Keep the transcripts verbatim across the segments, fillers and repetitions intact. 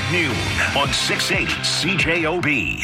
at noon on six eighty C J O B.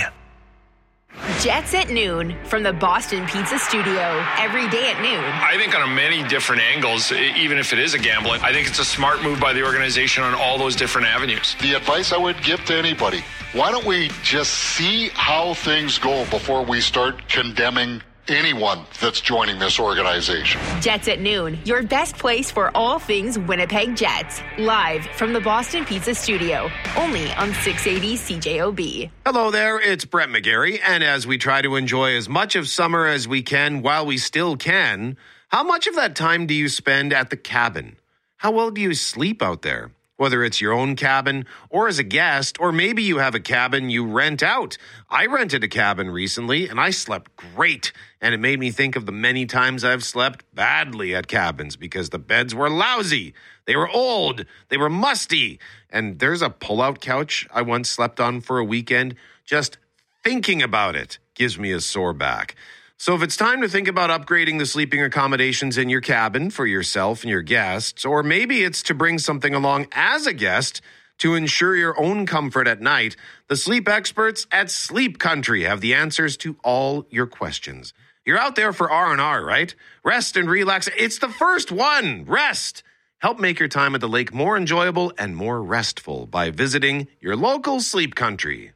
Jets at noon from the Boston Pizza Studio. Every day at noon. I think on many different angles, even if it is a gamble, I think it's a smart move by the organization on all those different avenues. The advice I would give to anybody, why don't we just see how things go before we start condemning anyone that's joining this organization. Jets at noon, your best place for all things Winnipeg Jets. Live from the Boston Pizza Studio, only on six eighty C J O B. Hello there, it's Brett McGarry, and as we try to enjoy as much of summer as we can while we still can, how much of that time do you spend at the cabin? How well do you sleep out there? Whether it's your own cabin or as a guest, or maybe you have a cabin you rent out. I rented a cabin recently and I slept great. And it made me think of the many times I've slept badly at cabins because the beds were lousy. They were old. They were musty. And there's a pull-out couch I once slept on for a weekend. Just thinking about it gives me a sore back. So if it's time to think about upgrading the sleeping accommodations in your cabin for yourself and your guests, or maybe it's to bring something along as a guest to ensure your own comfort at night, the sleep experts at Sleep Country have the answers to all your questions. You're out there for R and R, right? Rest and relax. It's the first one. Rest. Help make your time at the lake more enjoyable and more restful by visiting your local Sleep Country.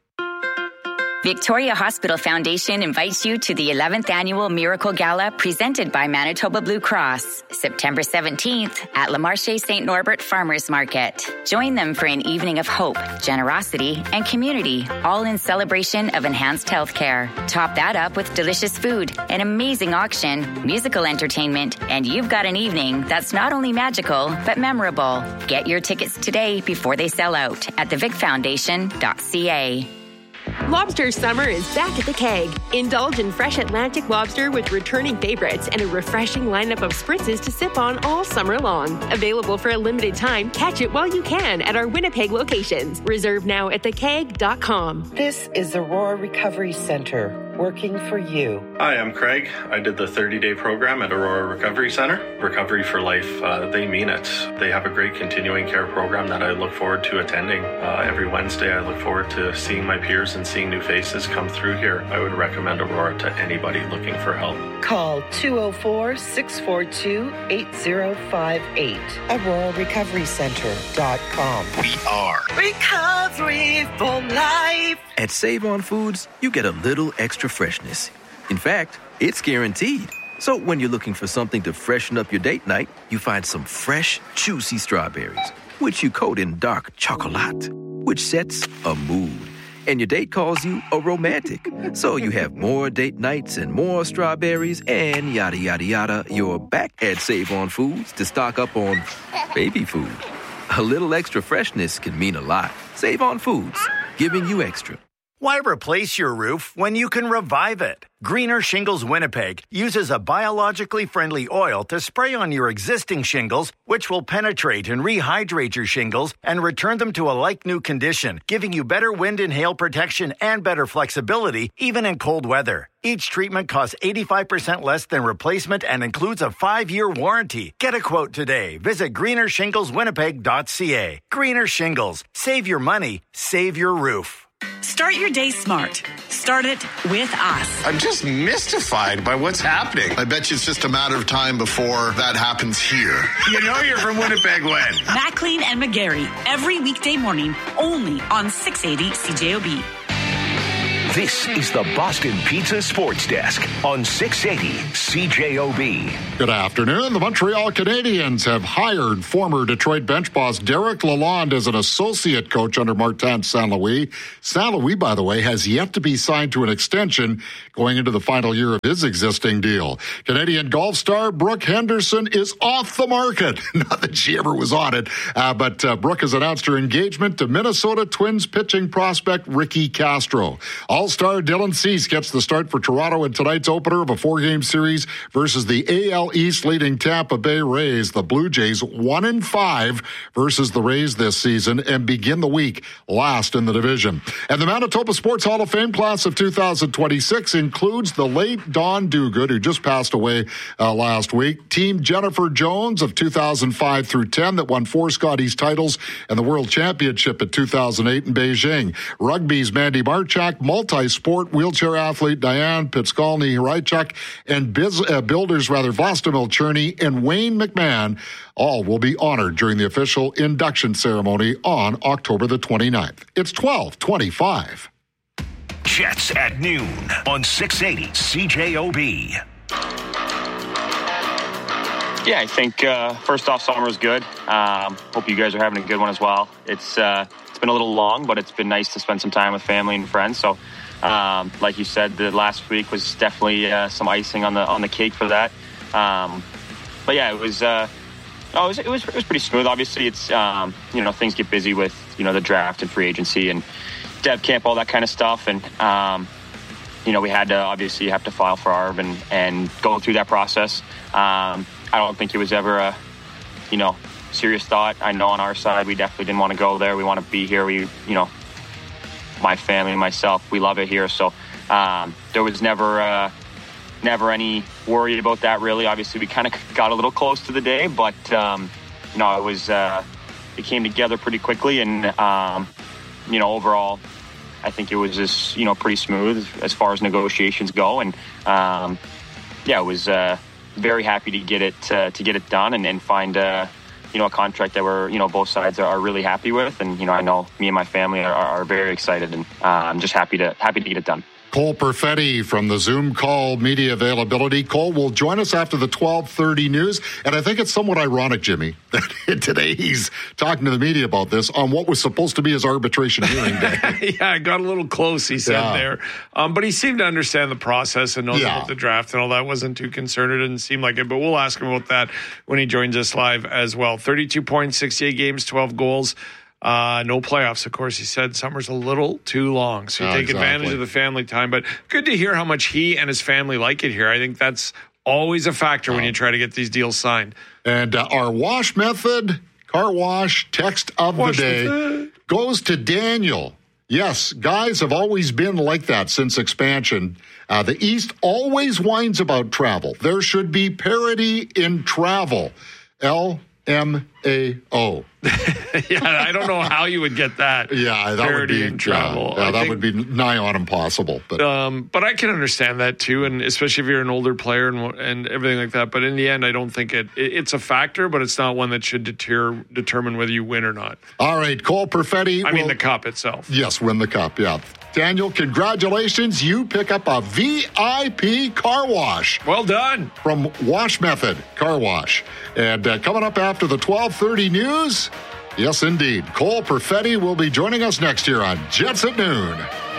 Victoria Hospital Foundation invites you to the eleventh Annual Miracle Gala presented by Manitoba Blue Cross, September seventeenth at LeMarche Saint Norbert Farmers Market. Join them for an evening of hope, generosity, and community, all in celebration of enhanced healthcare. Top that up with delicious food, an amazing auction, musical entertainment, and you've got an evening that's not only magical, but memorable. Get your tickets today before they sell out at the vic foundation dot c a. Lobster summer is back at the Keg. Indulge in fresh Atlantic lobster with returning favorites and a refreshing lineup of spritzes to sip on all summer long. Available for a limited time, catch it while you can at our Winnipeg locations. Reserve now at the keg dot com. This is Aurora Recovery Center, working for you. Hi, I'm Craig. I did the thirty-day program at Aurora Recovery Center. Recovery for Life, uh, they mean it. They have a great continuing care program that I look forward to attending. Uh, every Wednesday, I look forward to seeing my peers and seeing new faces come through here. I would recommend Aurora to anybody looking for help. Call two oh four, six four two, eight oh five eight. Aurora Recovery Center dot com. We are Recovery for Life. At Save On Foods, you get a little extra freshness. In fact, it's guaranteed. So when you're looking for something to freshen up your date night, you find some fresh, juicy strawberries, which you coat in dark chocolate, which sets a mood. And your date calls you a romantic. So you have more date nights and more strawberries and yada, yada, yada. You're back at Save On Foods to stock up on baby food. A little extra freshness can mean a lot. Save On Foods, giving you extra. Why replace your roof when you can revive it? Greener Shingles Winnipeg uses a biologically friendly oil to spray on your existing shingles, which will penetrate and rehydrate your shingles and return them to a like-new condition, giving you better wind and hail protection and better flexibility, even in cold weather. Each treatment costs eighty-five percent less than replacement and includes a five-year warranty. Get a quote today. Visit greener shingles winnipeg dot c a. Greener Shingles. Save your money. Save your roof. Start your day smart. Start it with us. I'm just mystified by what's happening. I bet you it's just a matter of time before that happens here. You know you're from Winnipeg when? Maclean and McGarry, every weekday morning, only on six eighty C J O B. This is the Boston Pizza Sports Desk on six eighty C J O B. Good afternoon. The Montreal Canadiens have hired former Detroit bench boss Derek Lalonde as an associate coach under Martin Saint Louis. Saint Louis, by the way, has yet to be signed to an extension going into the final year of his existing deal. Canadian golf star Brooke Henderson is off the market. Not that she ever was on it, uh, but uh, Brooke has announced her engagement to Minnesota Twins pitching prospect Ricky Castro. All-star Dylan Cease gets the start for Toronto in tonight's opener of a four-game series versus the A L East leading Tampa Bay Rays. The Blue Jays one and five versus the Rays this season and begin the week last in the division. And the Manitoba Sports Hall of Fame class of two thousand twenty-six includes the late Don Duguid, who just passed away uh, last week. Team Jennifer Jones of two thousand five through ten that won four Scotties titles and the World Championship in two thousand eight in Beijing. Rugby's Mandy Marchak, multi-sport wheelchair athlete Diane Pitskalny-Hraychuk, and biz, uh, builders rather Vlastimil Cherney and Wayne McMahon all will be honored during the official induction ceremony on October the twenty-ninth. It's twelve twenty-five. Jets at noon on six eighty C J O B. Yeah, I think uh, first off, summer is good. Um, hope you guys are having a good one as well. It's uh, it's been a little long, but it's been nice to spend some time with family and friends. So, um, like you said, the last week was definitely uh, some icing on the on the cake for that. Um, but yeah, it was. Uh, oh, it was, it was it was pretty smooth. Obviously, it's um, you know things get busy with you know the draft and free agency and dev camp, all that kind of stuff, and um, you know we had to obviously have to file for A R B and and go through that process. Um, I don't think it was ever a, you know, serious thought. I know on our side, we definitely didn't want to go there. We want to be here. We, you know, my family and myself, we love it here. So um, there was never, uh, never any worry about that really. Obviously, we kind of got a little close to the day, but um, no, it was, uh, it came together pretty quickly. And, um, you know, overall, I think it was just, you know, pretty smooth as far as negotiations go. And um, yeah, it was, uh, very happy to get it uh, to get it done and, and find uh, you know a contract that we're you know both sides are, are really happy with, and you know I know me and my family are, are very excited, and uh, I'm just happy to happy to get it done. Cole Perfetti from the Zoom call media availability. Cole will join us after the twelve thirty news. And I think it's somewhat ironic, Jimmy, that today he's talking to the media about this on what was supposed to be his arbitration hearing day. Yeah, it got a little close, he said yeah. there. Um, but he seemed to understand the process and knows yeah. about the draft and all that. Wasn't too concerned. It didn't seem like it. But we'll ask him about that when he joins us live as well. thirty-two points, sixty-eight games, twelve goals. Uh, no playoffs, of course. He said summer's a little too long, so you oh, take exactly. advantage of the family time. But good to hear how much he and his family like it here. I think that's always a factor oh. when you try to get these deals signed. And uh, our wash method, car wash text of wash the day method. goes to Daniel. Yes, guys have always been like that since expansion. Uh, the East always whines about travel. There should be parity in travel. L M A O. Yeah, I don't know how you would get that. Yeah, that would be in travel. Yeah, yeah that think, would be nigh on impossible. But um, but I can understand that too, and especially if you're an older player and and everything like that. But in the end, I don't think it, it it's a factor, but it's not one that should deter determine whether you win or not. All right, Cole Perfetti. I will, mean the cup itself. Yes, win the cup. Yeah. Daniel, congratulations. You pick up a V I P car wash. Well done. From Wash Method Car Wash. And uh, coming up after the twelve thirty news, yes, indeed, Cole Perfetti will be joining us next year on Jets at Noon.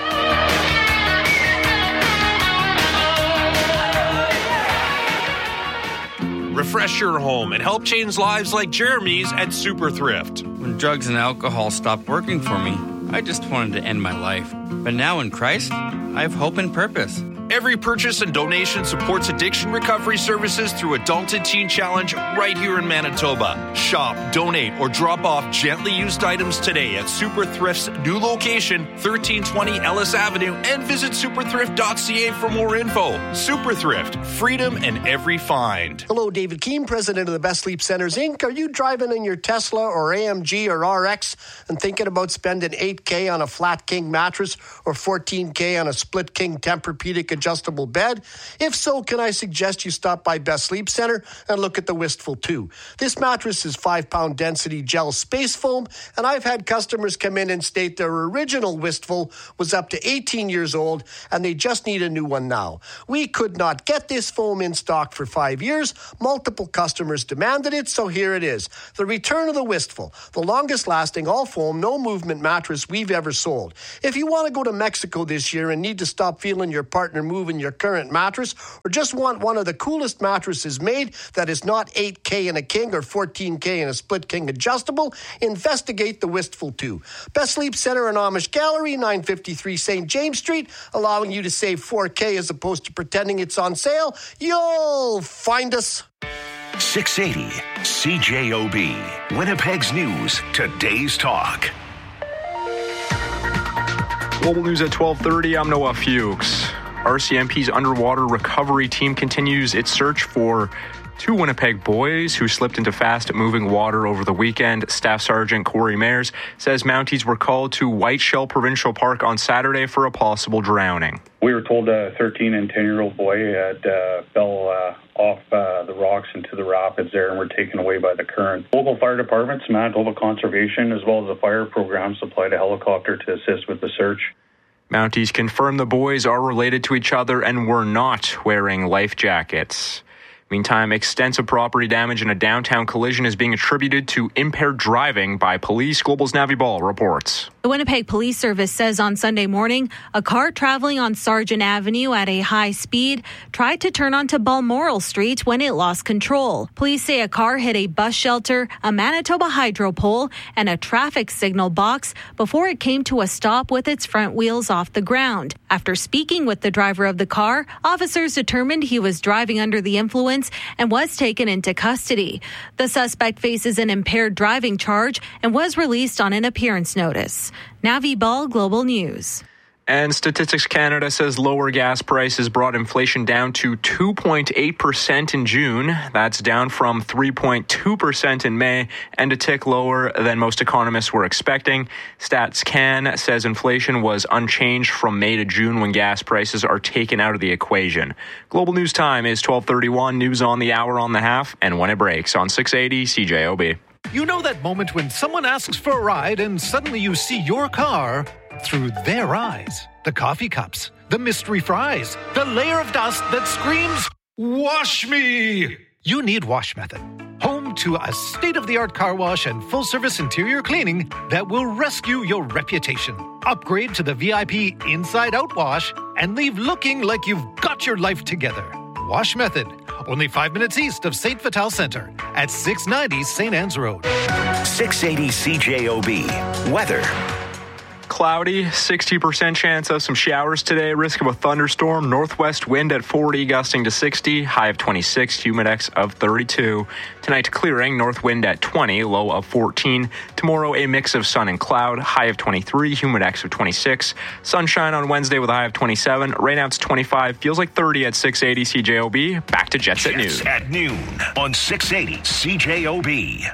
Refresh your home and help change lives like Jeremy's at Super Thrift. When drugs and alcohol stopped working for me, I just wanted to end my life. But now in Christ, I have hope and purpose. Every purchase and donation supports addiction recovery services through Adult and Teen Challenge right here in Manitoba. Shop, donate, or drop off gently used items today at Super Thrift's new location, thirteen twenty Ellis Avenue, and visit super thrift dot c a for more info. Super Thrift, freedom in every find. Hello, David Keene, president of the Best Sleep Centers, Incorporated. Are you driving in your Tesla or A M G or R X and thinking about spending eight K on a flat king mattress or fourteen K on a split king Tempur-Pedic adjustable bed? If so, can I suggest you stop by Best Sleep Center and look at the Wistful two? This mattress is five pound density gel space foam, and I've had customers come in and state their original Wistful was up to eighteen years old and they just need a new one now. We could not get this foam in stock for five years. Multiple customers demanded it, so here it is. The return of the Wistful, the longest lasting all foam, no movement mattress we've ever sold. If you want to go to Mexico this year and need to stop feeling your partner moving your current mattress, or just want one of the coolest mattresses made that is not eight K in a king or fourteen K in a split king adjustable, investigate the Wistful two. Best Sleep Center and Amish Gallery, nine fifty-three Saint James Street, allowing you to save four K as opposed to pretending it's on sale. You'll find us. six eighty C J O B, Winnipeg's News, today's talk. Global News at twelve thirty, I'm Noah Fuchs. R C M P's underwater recovery team continues its search for two Winnipeg boys who slipped into fast-moving water over the weekend. Staff Sergeant Corey Mayers says Mounties were called to Whiteshell Provincial Park on Saturday for a possible drowning. We were told a thirteen and ten-year-old boy had uh, fell uh, off uh, the rocks into the rapids there and were taken away by the current. Local fire departments, Manitoba Conservation, as well as the fire program supplied a helicopter to assist with the search. Mounties confirm the boys are related to each other and were not wearing life jackets. Meantime, extensive property damage in a downtown collision is being attributed to impaired driving by police. Global's Navi Ball reports. The Winnipeg Police Service says on Sunday morning, a car traveling on Sargent Avenue at a high speed tried to turn onto Balmoral Street when it lost control. Police say a car hit a bus shelter, a Manitoba hydro pole, and a traffic signal box before it came to a stop with its front wheels off the ground. After speaking with the driver of the car, officers determined he was driving under the influence and was taken into custody. The suspect faces an impaired driving charge and was released on an appearance notice. Navi Ball, Global News. And Statistics Canada says lower gas prices brought inflation down to two point eight percent in June. That's down from three point two percent in May and a tick lower than most economists were expecting. Stats Can says inflation was unchanged from May to June when gas prices are taken out of the equation. Global News Time is twelve thirty-one, news on the hour, on the half, and when it breaks on six eighty C J O B. You know that moment when someone asks for a ride and suddenly you see your car through their eyes. The coffee cups, the mystery fries, the layer of dust that screams, "Wash me!" You need Wash Method. Home to a state-of-the-art car wash and full-service interior cleaning that will rescue your reputation. Upgrade to the V I P Inside Out Wash and leave looking like you've got your life together. Wash Method. Only five minutes east of Saint Vital Center at six ninety Saint Anne's Road. six eighty C J O B. Weather. Cloudy, sixty percent chance of some showers today, risk of a thunderstorm, northwest wind at forty, gusting to sixty, high of twenty-six, humidex of thirty-two. Tonight, clearing, north wind at twenty, low of fourteen. Tomorrow, a mix of sun and cloud, high of twenty-three, humidex of twenty-six. Sunshine on Wednesday with a high of twenty-seven, rainouts twenty-five, feels like thirty at six eighty C J O B. Back to Jets, Jets at noon. at noon on six eighty C J O B.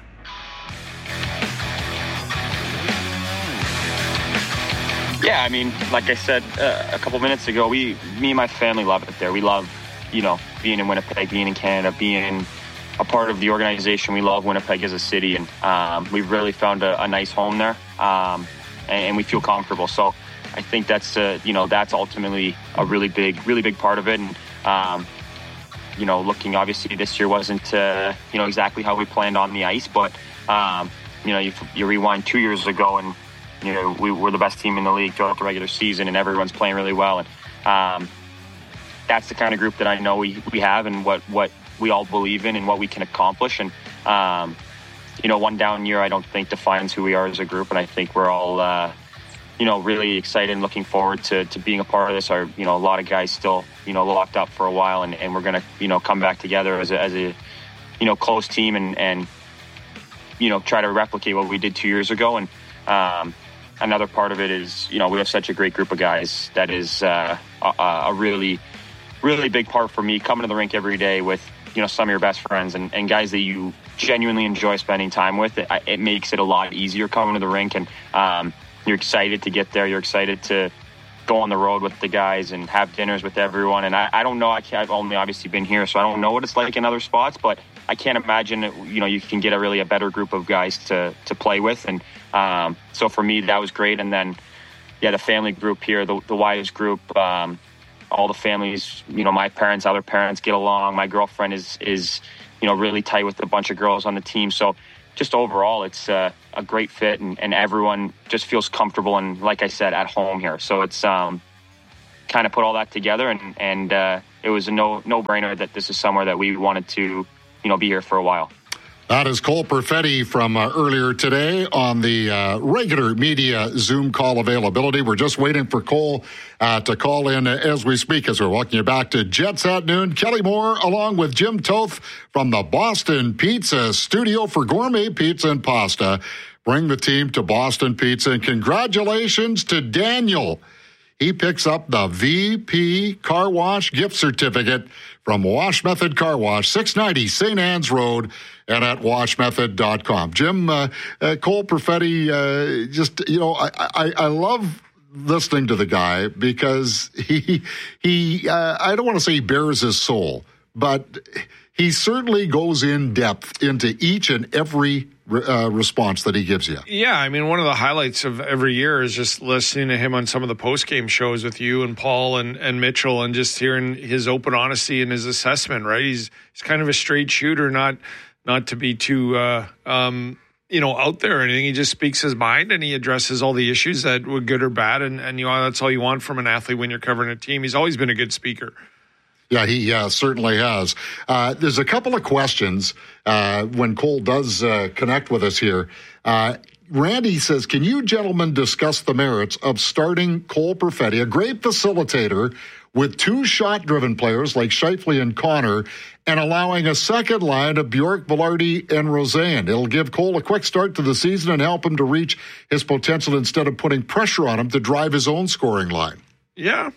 Yeah, I mean, like I said uh, a couple minutes ago, we, me and my family love it there. We love, you know, being in Winnipeg, being in Canada, being a part of the organization. We love Winnipeg as a city, and um, we've really found a, a nice home there, um, and, and we feel comfortable. So I think that's, uh, you know, that's ultimately a really big, really big part of it. And, um, you know, looking, obviously this year wasn't, uh, you know, exactly how we planned on the ice, but, um, you know, you, you rewind two years ago and, you know, we were the best team in the league throughout the regular season, and everyone's playing really well. And um, that's the kind of group that I know we, we have, and what, what we all believe in, and what we can accomplish. And um, you know, one down year I don't think defines who we are as a group, and I think we're all uh, you know, really excited and looking forward to, to being a part of this. Our, you know, a lot of guys still, you know, locked up for a while, and, and we're gonna, you know, come back together as a, as a you know, close team, and and you know, try to replicate what we did two years ago. And um, another part of it is, you know, we have such a great group of guys that is uh, a, a really, really big part for me, coming to the rink every day with, you know, some of your best friends and, and guys that you genuinely enjoy spending time with. It, it makes it a lot easier coming to the rink, and um, you're excited to get there. You're excited to go on the road with the guys and have dinners with everyone. And I, I don't know, I can't, I've only obviously been here, so I don't know what it's like in other spots, but I can't imagine, you know, you can get a really a better group of guys to, to play with. And um, so for me, that was great. And then, yeah, the family group here, the, the Wise group, um, all the families, you know, my parents, other parents get along. My girlfriend is, is, you know, really tight with a bunch of girls on the team. So just overall, it's uh, a great fit, and, and everyone just feels comfortable and, like I said, at home here. So it's, um, kind of put all that together, and and uh, it was a no no brainer that this is somewhere that we wanted to, you know, be here for a while. That is Cole Perfetti from uh, earlier today on the uh, regular media Zoom call availability. We're just waiting for Cole uh, to call in as we speak, as we're welcoming you back to Jets at Noon. Kelly Moore along with Jim Toth from the Boston Pizza Studio for gourmet pizza and pasta. Bring the team to Boston Pizza, and congratulations to Daniel. He picks up the V P Car Wash gift certificate from Wash Method Car Wash, six ninety Saint Anne's Road, and at wash method dot com. Jim, uh, uh, Cole Perfetti, uh, just, you know, I, I, I love listening to the guy because he, he uh, I don't want to say he bears his soul, but he certainly goes in depth into each and every uh, response that he gives you. Yeah, I mean, one of the highlights of every year is just listening to him on some of the post-game shows with you and Paul and, and Mitchell, and just hearing his open honesty and his assessment, right? He's he's kind of a straight shooter, not not to be too, uh, um, you know, out there or anything. He just speaks his mind, and he addresses all the issues that were good or bad, and, and you know, that's all you want from an athlete when you're covering a team. He's always been a good speaker. Yeah, he uh, certainly has. Uh, there's a couple of questions uh, when Cole does uh, connect with us here. Uh, Randy says, can you gentlemen discuss the merits of starting Cole Perfetti, a great facilitator, with two shot-driven players like Scheifele and Connor, and allowing a second line of Bjork, Velarde, and Roseanne? It'll give Cole a quick start to the season and help him to reach his potential instead of putting pressure on him to drive his own scoring line. Yeah.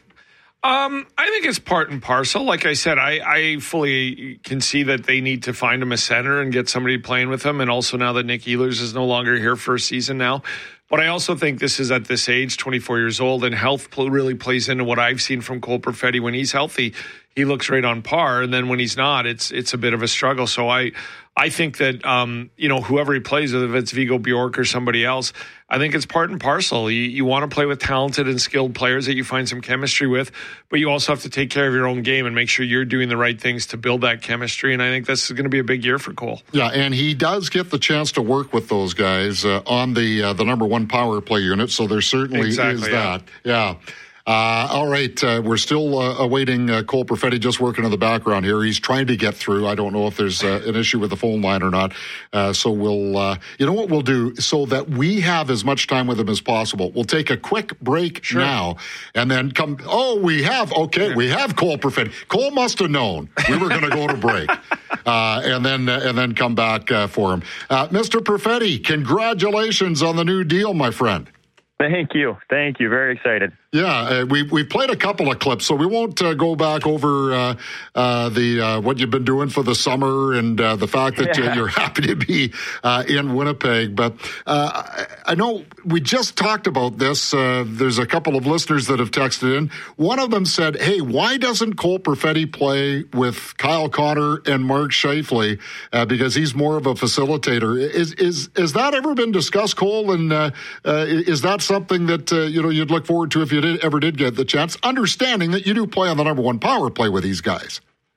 Um, I think it's part and parcel. Like I said, I, I fully can see that they need to find him a center and get somebody playing with him. And also now that Nick Ehlers is no longer here for a season now. But I also think this is at this age, twenty-four years old, and health pl- really plays into what I've seen from Cole Perfetti. When he's healthy, he looks right on par. And then when he's not, it's it's a bit of a struggle. So I I think that, um, you know, whoever he plays with, if it's Viggo Bjork or somebody else, I think it's part and parcel. You, you want to play with talented and skilled players that you find some chemistry with, but you also have to take care of your own game and make sure you're doing the right things to build that chemistry. And I think this is going to be a big year for Cole. Yeah, and he does get the chance to work with those guys uh, on the uh, the number one power play unit, so there certainly exactly, is that. Yeah. yeah. Uh, all right, uh, we're still uh, awaiting uh, Cole Perfetti, just working in the background here. He's trying to get through. I don't know if there's uh, an issue with the phone line or not. Uh, so we'll, uh, you know what we'll do, so that we have as much time with him as possible. We'll take a quick break sure. now, and then come. Oh, we have okay, yeah. we have Cole Perfetti. Cole must have known we were going to go to break, uh, and then uh, and then come back uh, for him. Uh, Mister Perfetti, congratulations on the new deal, my friend. Thank you. Thank you. Very excited. Yeah, uh, we we played a couple of clips, so we won't uh, go back over uh, uh, the uh, what you've been doing for the summer and uh, the fact that yeah. you're happy to be uh, in Winnipeg. But uh, I know we just talked about this. Uh, there's a couple of listeners that have texted in. One of them said, "Hey, why doesn't Cole Perfetti play with Kyle Connor and Mark Scheifele uh, because he's more of a facilitator?" Is is has that ever been discussed, Cole? And uh, uh, is that something that uh, you know you'd look forward to if you did, ever did get the chance, understanding that you do play on the number one power play with these guys?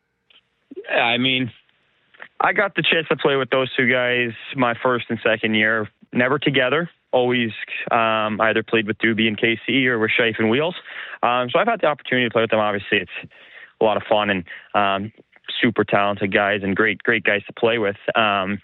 Yeah, I mean, I got the chance to play with those two guys my first and second year, never together, always um, either played with Doobie and K C or with Scheif and Wheels. Um, so I've had the opportunity to play with them. Obviously, it's a lot of fun and um, super talented guys and great, great guys to play with. Um,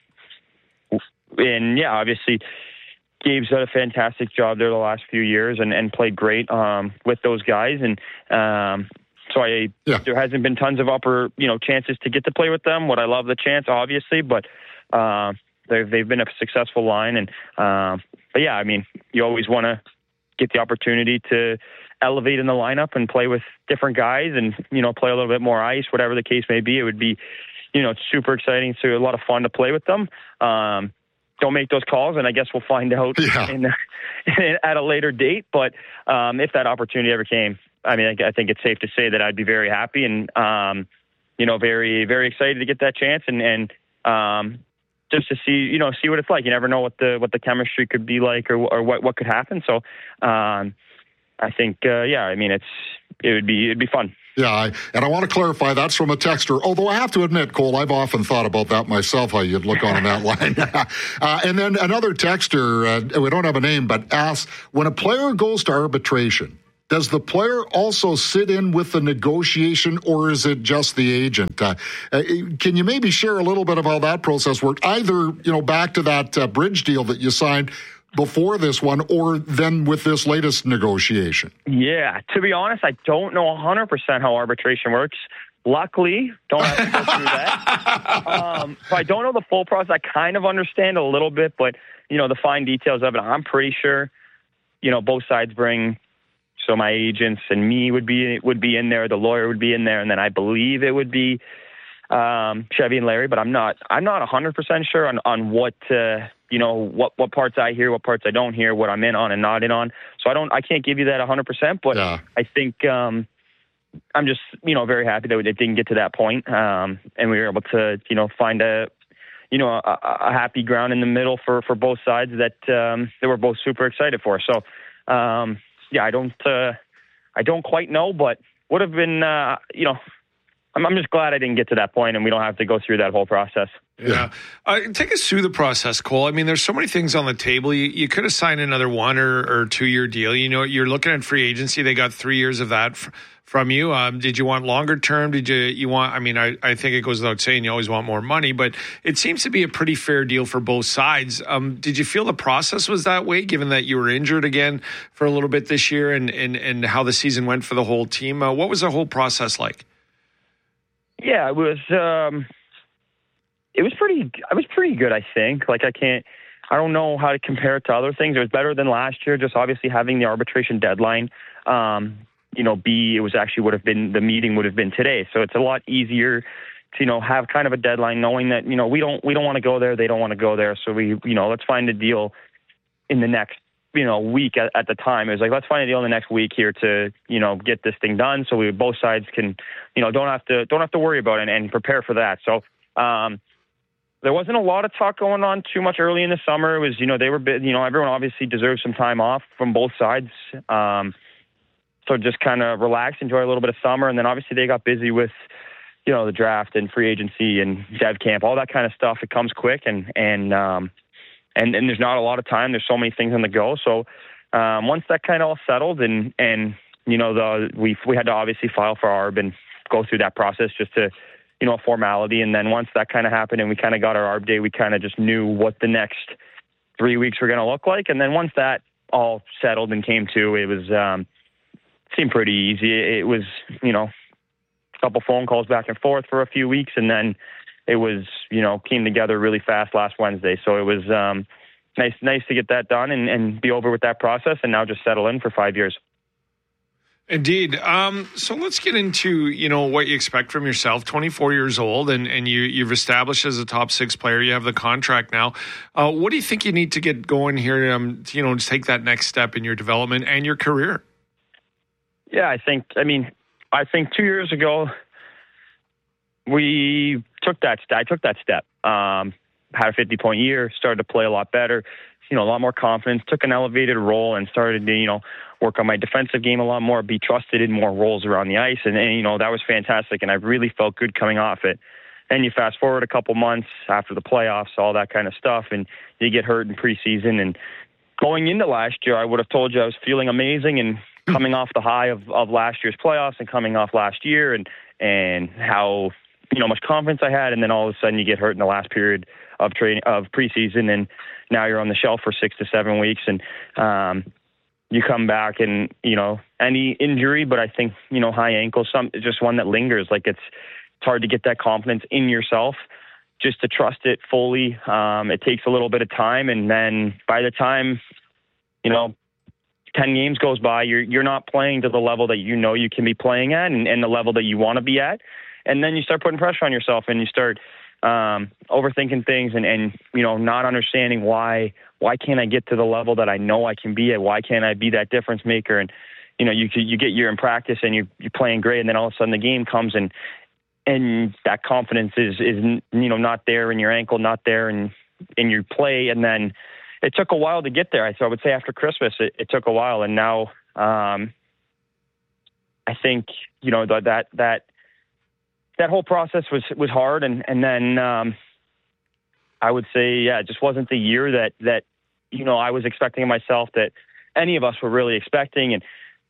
and yeah, obviously, Gabe's done a fantastic job there the last few years and, and played great um, with those guys. And um, so I, yeah. there hasn't been tons of upper, you know, chances to get to play with them. Would I love the chance? Obviously, but uh, they've, they've been a successful line. And um, but yeah, I mean, you always want to get the opportunity to elevate in the lineup and play with different guys and, you know, play a little bit more ice, whatever the case may be. It would be, you know, super exciting. So a lot of fun to play with them. Um, Don't make those calls, and I guess we'll find out yeah. in, in, at a later date. But um, if that opportunity ever came, I mean, I, I think it's safe to say that I'd be very happy and, um, you know, very, very excited to get that chance and, and um, just to see, you know, see what it's like. You never know what the what the chemistry could be like or, or what, what could happen. So um, I think, uh, yeah, I mean, it's it would be it'd be fun. Yeah, I, and I want to clarify, that's from a texter, although I have to admit, Cole, I've often thought about that myself, how you'd look on in that line. uh, and then another texter, uh, we don't have a name, but asks, when a player goes to arbitration, Does the player also sit in with the negotiation, or is it just the agent? Uh, uh, can you maybe share a little bit of how that process worked? Either, you know, back to that uh, bridge deal that you signed before this one, or then with this latest negotiation? Yeah, to be honest, I don't know one hundred percent how arbitration works. Luckily, don't have to go through that. Um, so I don't know the full process. I kind of understand a little bit, but, you know, the fine details of it, I'm pretty sure, you know, both sides bring, so my agents and me would be would be in there, the lawyer would be in there, and then I believe it would be um, Chevy and Larry, but I'm not I'm not one hundred percent sure on, on what, uh, you know, what, what parts I hear, what parts I don't hear, what I'm in on and not in on. So I don't, I can't give you that one hundred percent, but yeah. I think, um, I'm just, you know, very happy that it didn't get to that point. Um, and we were able to, you know, find a, you know, a, a happy ground in the middle for, for both sides that, um, that we're both super excited for. So, um, yeah, I don't, uh, I don't quite know, but would have been, uh, you know, I'm, I'm just glad I didn't get to that point and we don't have to go through that whole process. Yeah. Uh, take us through the process, Cole. I mean, there's so many things on the table. You, you could have signed another one or, or two year deal. You know, you're looking at free agency. They got three years of that f- from you. Um, did you want longer term? Did you, you want, I mean, I, I think it goes without saying you always want more money, but it seems to be a pretty fair deal for both sides. Um, did you feel the process was that way, given that you were injured again for a little bit this year and, and, and how the season went for the whole team? Uh, what was the whole process like? Yeah, it was, um, It was pretty. It was pretty good, I think. Like I can't. I don't know how to compare it to other things. It was better than last year. Just obviously having the arbitration deadline. Um, you know, B. It was actually would have been the meeting would have been today. So it's a lot easier to, you know, have kind of a deadline, knowing that, you know, we don't we don't want to go there. They don't want to go there. So we, you know, let's find a deal in the next, you know, week at, at the time. It was like, let's find a deal in the next week here to, you know, get this thing done. So we both sides can, you know, don't have to don't have to worry about it and, and prepare for that. So. Um, There wasn't a lot of talk going on too much early in the summer. It was, you know, they were, you know, everyone obviously deserves some time off from both sides. Um, so just kind of relax, enjoy a little bit of summer. And then obviously they got busy with, you know, the draft and free agency and dev camp, all that kind of stuff. It comes quick and, and, um, and, and there's not a lot of time. There's so many things on the go. So um, once that kind of all settled and, and, you know, the, we, we had to obviously file for A R B and go through that process just to, you know, a formality. And then once that kind of happened and we kind of got our A R B day, we kind of just knew what the next three weeks were going to look like. And then once that all settled and came to, it was, um, seemed pretty easy. It was, you know, a couple phone calls back and forth for a few weeks. And then it was, you know, came together really fast last Wednesday. So it was, um, nice, nice to get that done and, and be over with that process and now just settle in for five years. Indeed. Um, so let's get into, you know, what you expect from yourself. twenty-four years old, and, and you, you've established as a top six player. You have the contract now. Uh, what do you think you need to get going here, um, to, you know, to take that next step in your development and your career? Yeah, I think, I mean, I think two years ago, we took that, I took that step. Um, had a fifty-point year, started to play a lot better, you know, a lot more confidence, took an elevated role and started to, you know, work on my defensive game a lot more, be trusted in more roles around the ice. And, and, you know, that was fantastic. And I really felt good coming off it. And you fast forward a couple months after the playoffs, all that kind of stuff, and you get hurt in preseason. And going into last year, I would have told you I was feeling amazing and coming off the high of, of last year's playoffs and coming off last year and, and how, you know, much confidence I had. And then all of a sudden you get hurt in the last period of training, of preseason. And now you're on the shelf for six to seven weeks. And, um, you come back and, you know, any injury, but I think, you know, high ankle, some just one that lingers. Like it's, it's hard to get that confidence in yourself just to trust it fully. Um, it takes a little bit of time. And then by the time, you know, ten games goes by, you're, you're not playing to the level that you know you can be playing at and, and the level that you want to be at. And then you start putting pressure on yourself and you start um, overthinking things and, and, you know, not understanding why, why can't I get to the level that I know I can be at? Why can't I be that difference maker? And, you know, you you get you're in practice and you you're playing great, and then all of a sudden the game comes and and that confidence is is you know not there in your ankle, not there in in your play, and then it took a while to get there. So I would say after Christmas, it, it took a while, and now um, I think you know the, that that that whole process was was hard, and and then um, I would say yeah, it just wasn't the year that that you know I was expecting of myself, that any of us were really expecting. And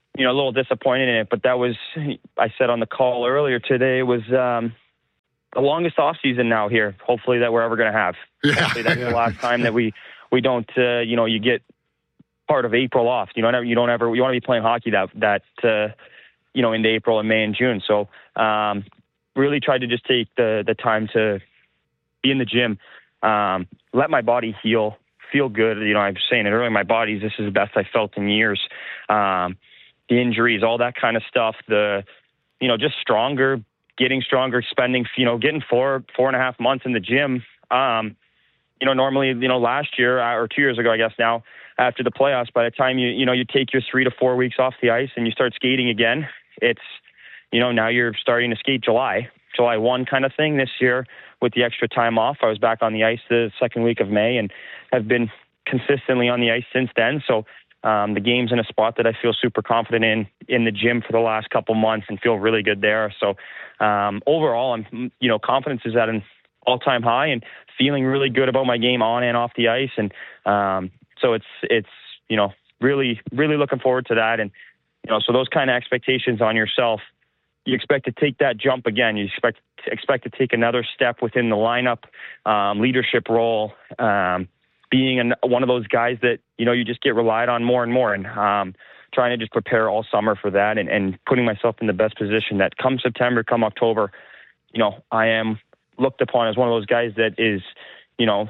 you know, a little disappointed in it. But that was, I said on the call earlier today, was um, the longest off season now here. Hopefully that we're ever going to have. Yeah. Hopefully that's the last time that we we don't, uh, you know, you get part of April off. You don't ever, you don't ever, you want to be playing hockey that that uh, you know, into April and May and June. So um, really tried to just take the the time to be in the gym, um, let my body heal, feel good. You know, I was saying it earlier, my body, this is the best I felt in years. Um, the injuries, all that kind of stuff, the, you know, just stronger, getting stronger, spending, you know, getting four, four and a half months in the gym. Um, you know, normally, you know, last year or two years ago, I guess now, after the playoffs, by the time you, you know, you take your three to four weeks off the ice and you start skating again, it's, you know, now you're starting to skate July, July first kind of thing. This year with the extra time off, I was back on the ice the second week of May and have been consistently on the ice since then. So um, the game's in a spot that I feel super confident in, in the gym for the last couple months and feel really good there. So um, overall, I'm, you know, confidence is at an all-time high and feeling really good about my game on and off the ice. And um, so it's, it's, you know, really, really looking forward to that. And, you know, so those kind of expectations on yourself, you expect to take that jump again. You expect expect to take another step within the lineup, um, leadership role, um, being an, one of those guys that, you know, you just get relied on more and more, and um, trying to just prepare all summer for that and, and putting myself in the best position that come September, come October, you know, I am looked upon as one of those guys that is, you know,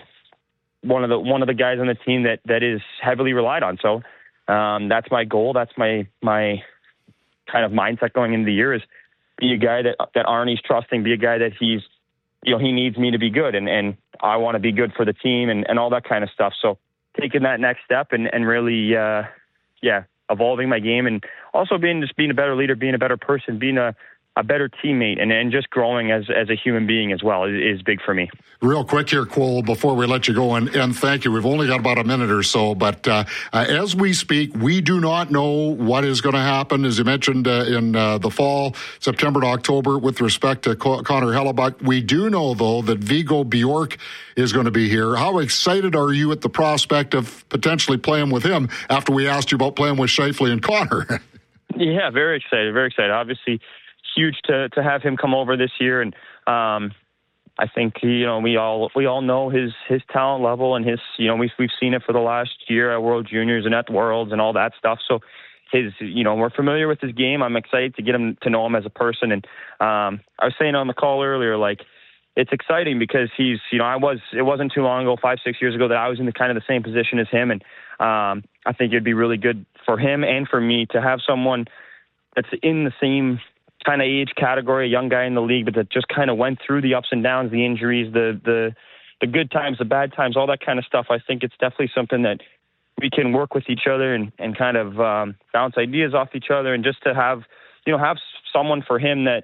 one of the one of the guys on the team that that is heavily relied on. So um, that's my goal. That's my my kind of mindset going into the year, is be a guy that, that Arnie's trusting, be a guy that he's, you know, he needs me to be good, and, and I want to be good for the team and, and all that kind of stuff. So taking that next step and, and really, uh, yeah, evolving my game, and also being, just being a better leader, being a better person, being a, a better teammate, and, and just growing as as a human being as well is, is big for me. Real quick here, Cole, before we let you go, and, and thank you. We've only got about a minute or so, but uh, uh, as we speak, we do not know what is going to happen, as you mentioned, uh, in uh, the fall, September to October, with respect to Co- Connor Hellebuyck. We do know, though, that Viggo Bjork is going to be here. How excited are you at the prospect of potentially playing with him after we asked you about playing with Scheifele and Connor? Yeah, very excited, very excited. Obviously, huge to to have him come over this year, and um, I think, you know, we all we all know his his talent level, and his, you know, we've we've seen it for the last year at World Juniors and at Worlds and all that stuff. So his, you know, we're familiar with his game. I'm excited to get him to know him as a person. And um, I was saying on the call earlier, like, it's exciting because he's, you know, I was it wasn't too long ago, five six years ago, that I was in the kind of the same position as him, and um, I think it'd be really good for him and for me to have someone that's in the same kind of age category, a young guy in the league, but that just kind of went through the ups and downs, the injuries, the the the good times, the bad times, all that kind of stuff. I think it's definitely something that we can work with each other and, and kind of um, bounce ideas off each other, and just to have, you know, have someone for him that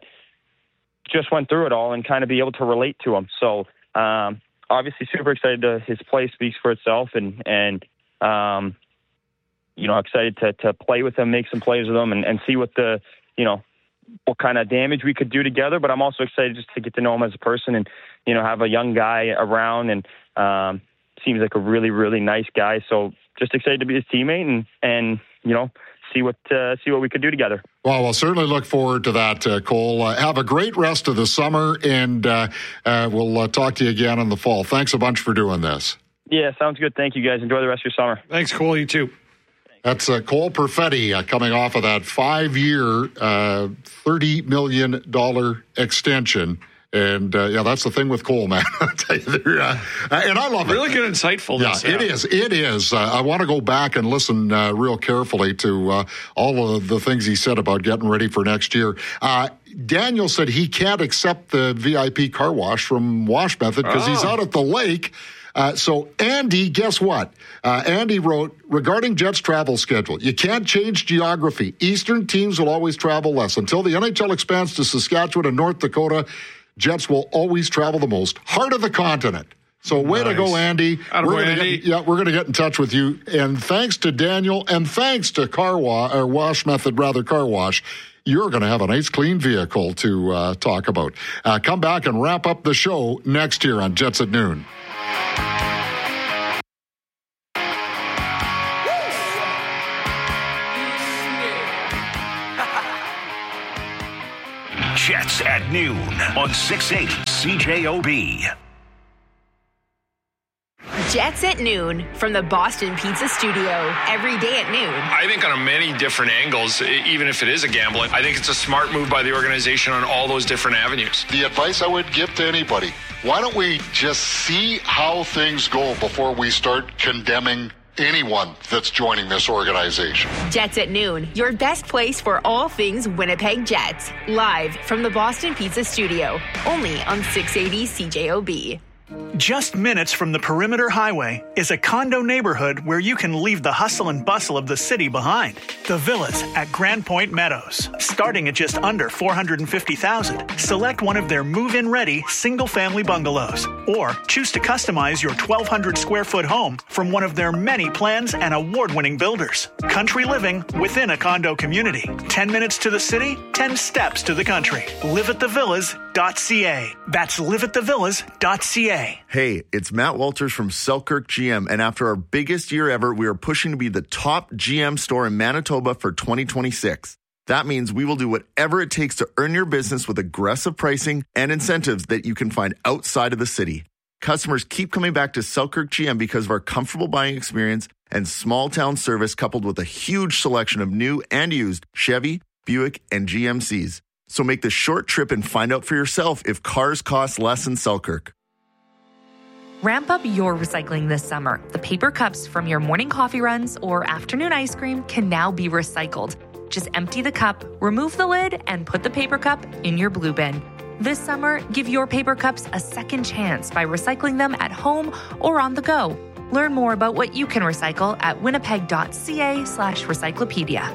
just went through it all and kind of be able to relate to him. So um, obviously super excited to, his play speaks for itself, and, and um, you know, excited to, to play with him, make some plays with him, and, and see what the, you know, what kind of damage we could do together. But I'm also excited just to get to know him as a person, and, you know, have a young guy around, and um, seems like a really, really nice guy. So just excited to be his teammate, and, and, you know, see what, uh, see what we could do together. Well, we'll certainly look forward to that, uh, Cole. Uh, have a great rest of the summer, and uh, uh, we'll uh, talk to you again in the fall. Thanks a bunch for doing this. Yeah, sounds good. Thank you, guys. Enjoy the rest of your summer. Thanks, Cole. You too. That's uh, Cole Perfetti uh, coming off of that five-year, uh, thirty million dollars extension. And, uh, yeah, that's the thing with Cole, man. I'll tell you, uh, and I love it. Really good insightfulness. Yeah, it is. It is. Uh, I want to go back and listen uh, real carefully to uh, all of the things he said about getting ready for next year. Uh, Daniel said he can't accept the V I P car wash from Wash Method because oh. he's out at the lake. Uh, so, Andy, guess what? Uh, Andy wrote, regarding Jets' travel schedule, you can't change geography. Eastern teams will always travel less. Until the N H L expands to Saskatchewan and North Dakota, Jets will always travel the most. Heart of the continent. So, way nice. to go, Andy. We're gonna Andy. Get, yeah, we're going to get in touch with you. And thanks to Daniel, and thanks to Car Wash, or Wash Method, rather, Car Wash, you're going to have a nice, clean vehicle to uh, talk about. Uh, come back and wrap up the show next year on Jets at Noon. Jets at noon on six eighty C J O B. Jets at noon from the Boston Pizza Studio every day at noon. I think on many different angles, even if it is a gamble, I think it's a smart move by the organization on all those different avenues. The advice I would give to anybody, why don't we just see how things go before we start condemning anyone that's joining this organization? Jets at noon, your best place for all things Winnipeg Jets. Live from the Boston Pizza Studio, only on six eighty C J O B. Just minutes from the Perimeter Highway is a condo neighborhood where you can leave the hustle and bustle of the city behind. The Villas at Grand Point Meadows. Starting at just under four hundred fifty thousand dollars, select one of their move-in ready single-family bungalows. Or choose to customize your twelve hundred square foot home from one of their many plans and award-winning builders. Country living within a condo community. ten minutes to the city, ten steps to the country. live at the villas dot c a. That's live at the villas dot c a. Hey, it's Matt Walters from Selkirk G M, and after our biggest year ever, we are pushing to be the top G M store in Manitoba for twenty twenty-six. That means we will do whatever it takes to earn your business with aggressive pricing and incentives that you can find outside of the city. Customers keep coming back to Selkirk G M because of our comfortable buying experience and small town service, coupled with a huge selection of new and used Chevy, Buick, and G M Cs. So make the short trip and find out for yourself if cars cost less in Selkirk. Ramp up your recycling this summer. The paper cups from your morning coffee runs or afternoon ice cream can now be recycled. Just empty the cup, remove the lid, and put the paper cup in your blue bin. This summer, give your paper cups a second chance by recycling them at home or on the go. Learn more about what you can recycle at winnipeg dot c a slash recyclopedia.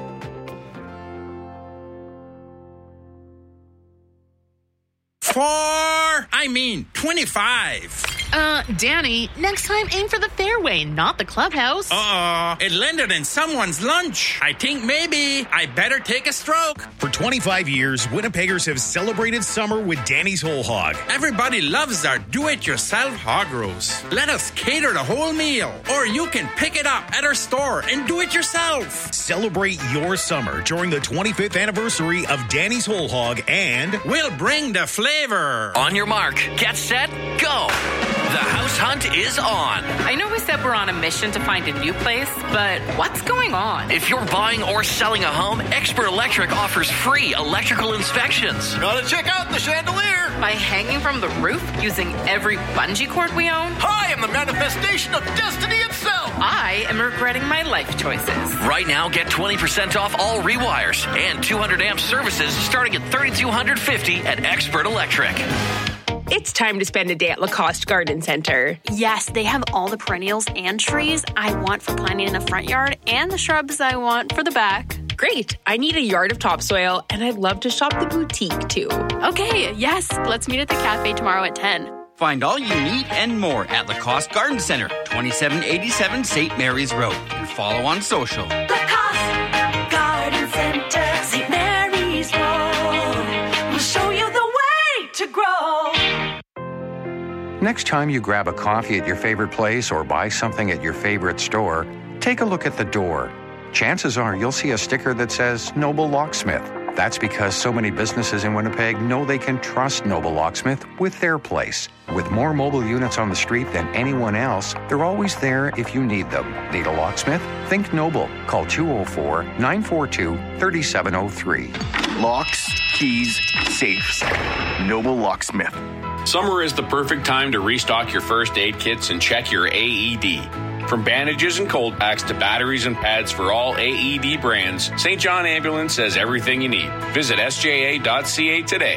Four, I mean twenty-five. Uh, Danny, next time aim for the fairway, not the clubhouse. Uh-oh, it landed in someone's lunch. I think maybe I better take a stroke. For twenty-five years, Winnipeggers have celebrated summer with Danny's Whole Hog. Everybody loves our do-it-yourself hog roast. Let us cater the whole meal, or you can pick it up at our store and do it yourself. Celebrate your summer during the twenty-fifth anniversary of Danny's Whole Hog, and we'll bring the flavor. On your mark, get set, go. The house hunt is on. I know we said we're on a mission to find a new place, but what's going on? If you're buying or selling a home, Expert Electric offers free electrical inspections. Gotta check out the chandelier. By hanging from the roof using every bungee cord we own? I am the manifestation of destiny itself. I am regretting my life choices. Right now, get twenty percent off all rewires and two hundred amp services starting at three thousand two hundred fifty dollars at Expert Electric. It's time to spend a day at Lacoste Garden Center. Yes, they have all the perennials and trees I want for planting in the front yard and the shrubs I want for the back. Great. I need a yard of topsoil, and I'd love to shop the boutique, too. Okay, yes. Let's meet at the cafe tomorrow at ten. Find all you need and more at Lacoste Garden Center, twenty-seven eighty-seven Saint Mary's Road. And follow on social. Lacoste Garden Center, Saint Mary's Road. We'll show you the way to grow. Next time you grab a coffee at your favorite place or buy something at your favorite store, take a look at the door. Chances are you'll see a sticker that says Noble Locksmith. That's because so many businesses in Winnipeg know they can trust Noble Locksmith with their place. With more mobile units on the street than anyone else, they're always there if you need them. Need a locksmith? Think Noble. Call two oh four, nine four two, three seven oh three. Locks, keys, safes. Noble Locksmith. Summer is the perfect time to restock your first aid kits and check your A E D. From bandages and cold packs to batteries and pads for all A E D brands, Saint John Ambulance has everything you need. Visit S J A dot C A today.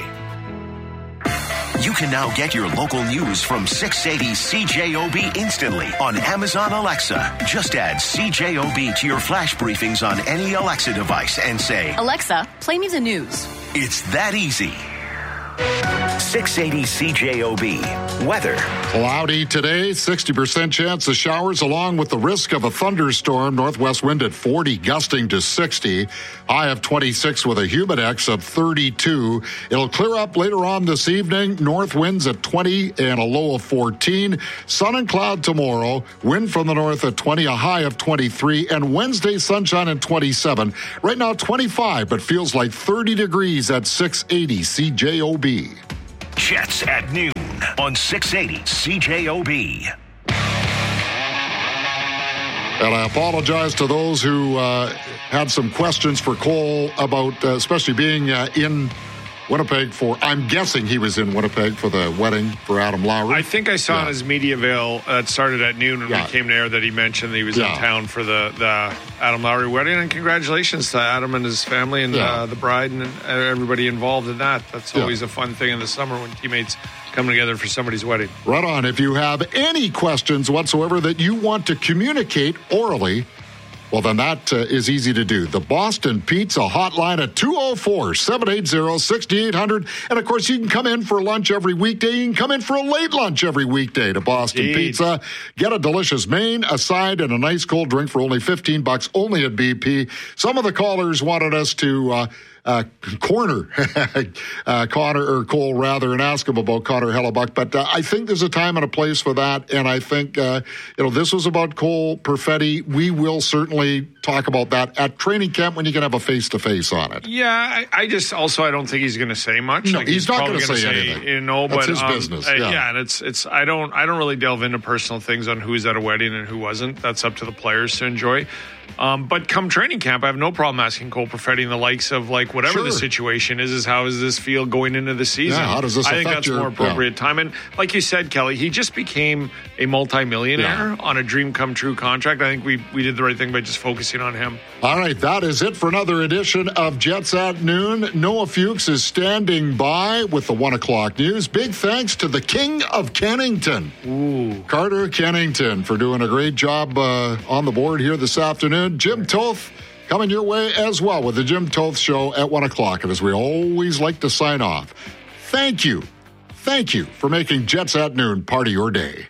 You can now get your local news from six eighty C J O B instantly on Amazon Alexa. Just add C J O B to your flash briefings on any Alexa device and say, Alexa, play me the news. It's that easy. six eighty C J O B. Weather. Cloudy today, sixty percent chance of showers along with the risk of a thunderstorm. Northwest wind at forty, gusting to sixty. High of twenty-six with a humidex of thirty-two. It'll clear up later on this evening. North winds at twenty and a low of fourteen. Sun and cloud tomorrow. Wind from the north at twenty, a high of twenty-three. And Wednesday, sunshine at twenty-seven. Right now, twenty-five, but feels like thirty degrees at six eighty C J O B. Jets at noon on six eighty C J O B. And I apologize to those who uh, had some questions for Cole about uh, especially being uh, in Winnipeg for, I'm guessing he was in Winnipeg for the wedding for Adam Lowry. I think I saw yeah. on his media veil uh, it started at noon when yeah. we came there that he mentioned that he was yeah. in town for the, the Adam Lowry wedding. And congratulations to Adam and his family and yeah. uh, the bride and everybody involved in that. That's yeah. always a fun thing in the summer when teammates come together for somebody's wedding. Right on. If you have any questions whatsoever that you want to communicate orally, well, then that uh, is easy to do. The Boston Pizza hotline at two oh four, seven eight zero, six eight zero zero. And, of course, you can come in for lunch every weekday. You can come in for a late lunch every weekday to Boston Indeed. Pizza. Get a delicious main, a side, and a nice cold drink for only fifteen bucks only at B P. Some of the callers wanted us to uh, uh, corner uh, Connor, or Cole, rather, and ask him about Connor Hellebuck. But uh, I think there's a time and a place for that. And I think, uh, you know, this was about Cole Perfetti. We will certainly talk about that at training camp when you can have a face-to-face on it. Yeah, I, I just also I don't think he's going to say much. No, like he's, he's not going to say, say anything. You know, That's but his um, business. uh, Yeah. yeah, and it's it's I don't I don't really delve into personal things on who's at a wedding and who wasn't. That's up to the players to enjoy. Um, but come training camp, I have no problem asking Cole Perfetti and the likes of like whatever Sure. the situation is, is how does this feel going into the season? Yeah, how does this I think affect that's your- more appropriate yeah. time. And like you said, Kelly, he just became a multimillionaire Yeah. on a dream come true contract. I think we we did the right thing by just focusing on him. All right, that is it for another edition of Jets at Noon. Noah Fuchs is standing by with the one o'clock news. Big thanks to the King of Kennington, Ooh. Carter Kennington, for doing a great job uh, on the board here this afternoon. Jim Toth coming your way as well with the Jim Toth Show at one o'clock. And as we always like to sign off, thank you, thank you for making Jets at Noon part of your day.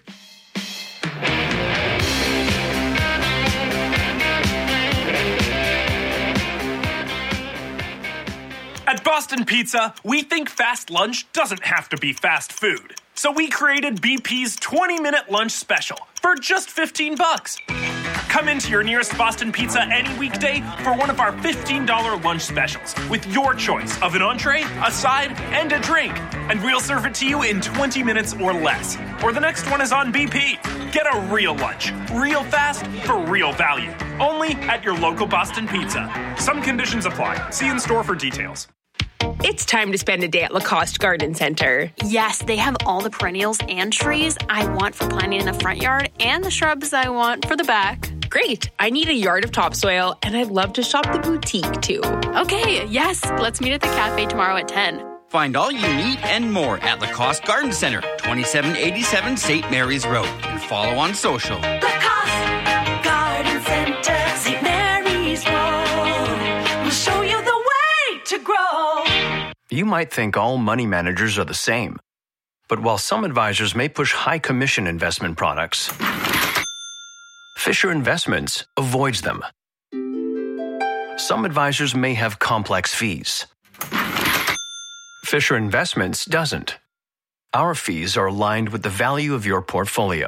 At Boston Pizza, we think fast lunch doesn't have to be fast food. So we created B P's twenty-minute lunch special for just fifteen bucks. Come into your nearest Boston Pizza any weekday for one of our fifteen dollars lunch specials with your choice of an entree, a side, and a drink. And we'll serve it to you in twenty minutes or less. Or the next one is on B P. Get a real lunch, real fast, for real value. Only at your local Boston Pizza. Some conditions apply. See in store for details. It's time to spend a day at Lacoste Garden Center. Yes, they have all the perennials and trees I want for planting in the front yard and the shrubs I want for the back. Great. I need a yard of topsoil, and I'd love to shop the boutique, too. Okay, yes. Let's meet at the cafe tomorrow at ten. Find all you need and more at Lacoste Garden Center, twenty-seven eighty-seven Saint Mary's Road. And follow on social. Lacoste Garden Center, Saint Mary's Road. We'll show you the way to grow. You might think all money managers are the same. But while some advisors may push high commission investment products, Fisher Investments avoids them. Some advisors may have complex fees. Fisher Investments doesn't. Our fees are aligned with the value of your portfolio.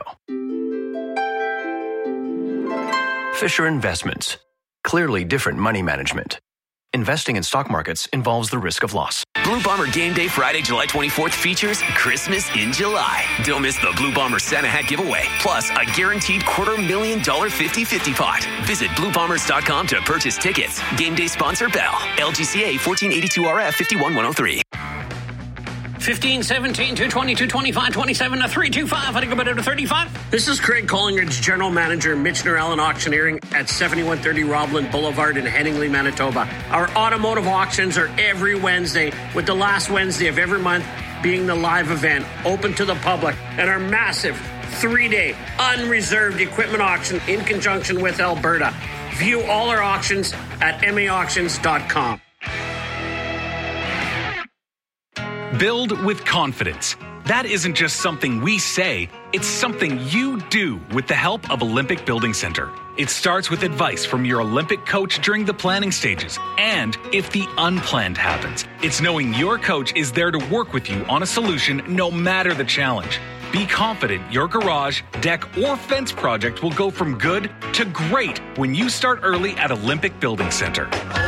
Fisher Investments. Clearly different money management. Investing in stock markets involves the risk of loss. Blue Bomber Game Day Friday, July twenty-fourth features Christmas in July. Don't miss the Blue Bomber Santa Hat giveaway, plus a guaranteed quarter million dollar fifty-fifty pot. Visit blue bombers dot com to purchase tickets. Game day sponsor Bell. L G C A fourteen eighty-two R F five one one oh three. fifteen, seventeen, two twenty, two twenty-five, twenty-seven, to three twenty-five. I think about it to thirty-five. This is Craig Collingridge, General Manager, Michener Allen Auctioneering at seventy-one thirty Robland Boulevard in Headingley, Manitoba. Our automotive auctions are every Wednesday, with the last Wednesday of every month being the live event, open to the public, and our massive three-day unreserved equipment auction in conjunction with Alberta. View all our auctions at m a auctions dot com. Build with confidence. That isn't just something we say, it's something you do with the help of Olympic Building Center. It starts with advice from your Olympic coach during the planning stages. And if the unplanned happens, it's knowing your coach is there to work with you on a solution no matter the challenge. Be confident your garage, deck, or fence project will go from good to great when you start early at Olympic Building Center.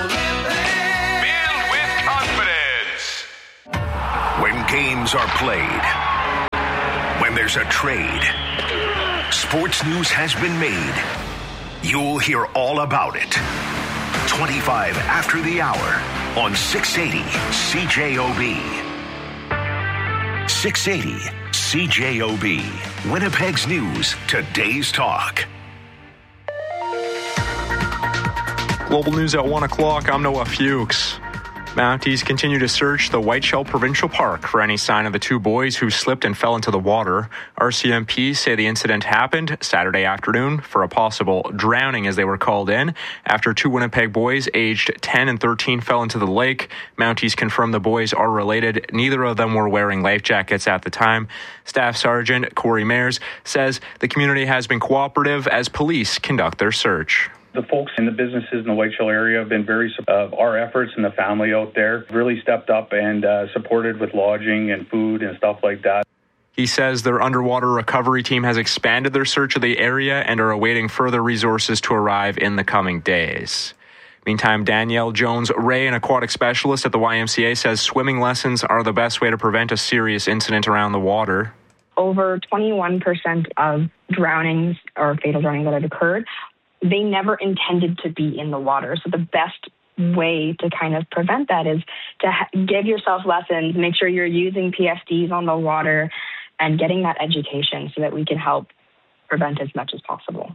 Build with confidence. When games are played, when there's a trade, sports news has been made. You'll hear all about it. twenty-five after the hour on six eighty C J O B. six eighty C J O B. Winnipeg's News, today's talk. Global News at one o'clock. I'm Noah Fuchs. Mounties continue to search the Whiteshell Provincial Park for any sign of the two boys who slipped and fell into the water. R C M P say the incident happened Saturday afternoon for a possible drowning as they were called in after two Winnipeg boys aged ten and thirteen fell into the lake. Mounties confirm the boys are related. Neither of them were wearing life jackets at the time. Staff Sergeant Corey Mayers says the community has been cooperative as police conduct their search. The folks in the businesses in the Whiteshell area have been very supportive of our efforts, and the family out there really stepped up and uh, supported with lodging and food and stuff like that. He says their underwater recovery team has expanded their search of the area and are awaiting further resources to arrive in the coming days. Meantime, Danielle Jones-Ray, an aquatic specialist at the Y M C A, says swimming lessons are the best way to prevent a serious incident around the water. Over twenty-one percent of drownings or fatal drownings that have occurred, they never intended to be in the water. So the best way to kind of prevent that is to ha- give yourself lessons, make sure you're using P F Ds on the water and getting that education so that we can help prevent as much as possible.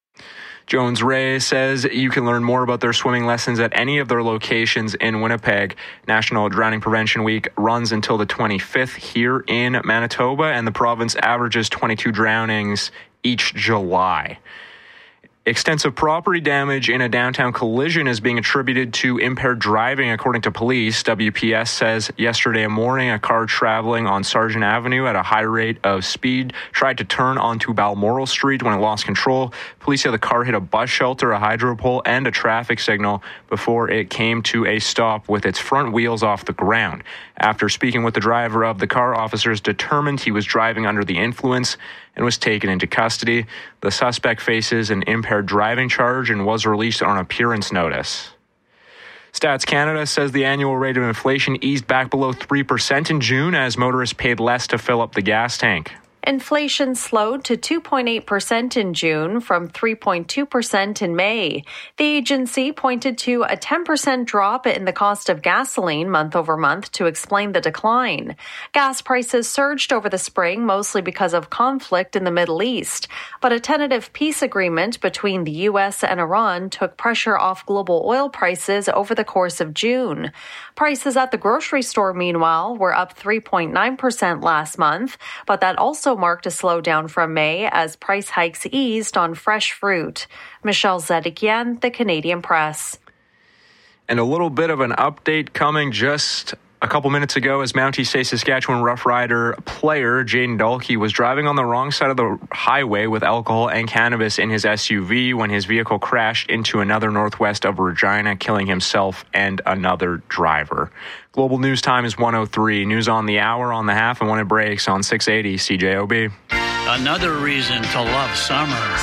Jones-Ray says you can learn more about their swimming lessons at any of their locations in Winnipeg. National Drowning Prevention Week runs until the twenty-fifth here in Manitoba, and the province averages twenty-two drownings each July. Extensive property damage in a downtown collision is being attributed to impaired driving, according to police. W P S says yesterday morning, a car traveling on Sargent Avenue at a high rate of speed tried to turn onto Balmoral Street when it lost control. Police say the car hit a bus shelter, a hydro pole, and a traffic signal before it came to a stop with its front wheels off the ground. After speaking with the driver of the car, officers determined he was driving under the influence and was taken into custody. The suspect faces an impaired driving charge and was released on appearance notice. Stats Canada says the annual rate of inflation eased back below three percent in June as motorists paid less to fill up the gas tank. Inflation slowed to two point eight percent in June from three point two percent in May. The agency pointed to a ten percent drop in the cost of gasoline month over month to explain the decline. Gas prices surged over the spring, mostly because of conflict in the Middle East. But a tentative peace agreement between the U S and Iran took pressure off global oil prices over the course of June. Prices at the grocery store, meanwhile, were up three point nine percent last month, but that also marked a slowdown from May as price hikes eased on fresh fruit. Michelle Zedekian, The Canadian Press. And a little bit of an update coming just a couple minutes ago as Mountie Say Saskatchewan Rough Rider player Jaden Dahlke was driving on the wrong side of the highway with alcohol and cannabis in his S U V when his vehicle crashed into another northwest of Regina, killing himself and another driver. Global News Time is one oh three. News on the hour, on the half, and when it breaks on six eighty C J O B. Another reason to love summer.